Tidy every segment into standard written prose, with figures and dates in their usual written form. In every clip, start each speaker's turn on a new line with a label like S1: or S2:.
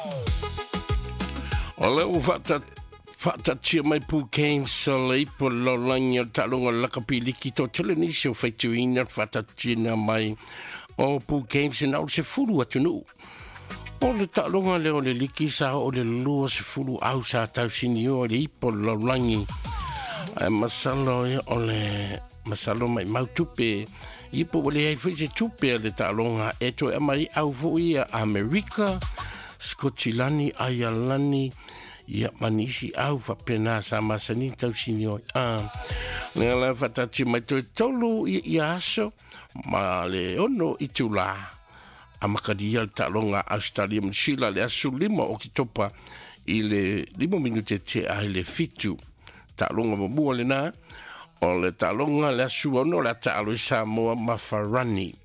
S1: Ole o fata tia mai pu game sa lei po lo langa talonga la kapili ki to tele ni so faitu ina fata tia mai o pu games na o se fulu atu no. O le talonga le o le liki sa o le lua se fulu au sa tau sinio le ipo lo langi. Masalo o le masalo mai mautupe ipo wale ai fai se tupe le talonga e to e mai au fui a Amerika Skotilani Ayalani ia manisi au fa pena sa masani tau sinio ne la fatati mai to tolu ia aso ma le ono itula amakadia talonga Australia msila le asulima o kitopa ile 5 minute te ai le fitu talonga mo le na o le talonga le suono la talo Samoa Mafarani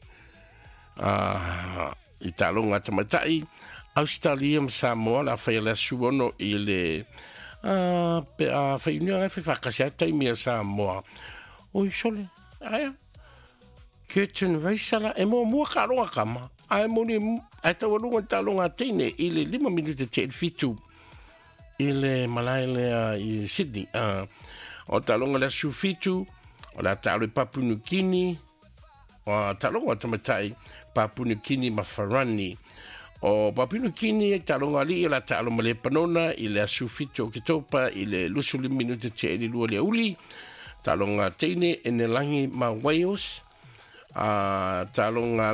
S1: i talonga tamatai Australia Samoa la fai la suono ile fai unga fai fakasiata i mia Samoa oi sole aya Curtin Raisala e mua karoa kama ai moni ai tawalunga talonga tine ile 5 minute te fitu ile malaile i Sydney o talonga la sufitu o la talo Papua New Guinea o talonga tamatai Papua New Guinea Mafarani o Papua New Guinea talonga li la talo male panona ile sufitu o kitopa ile lusuli minute te ili lua le uli talonga tine ene langi ma Wales talonga